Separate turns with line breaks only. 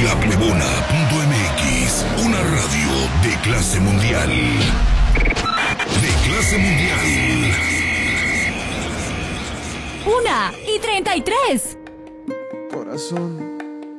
laplebona.mx, una radio de clase mundial. De clase mundial.
1:33.
Corazón,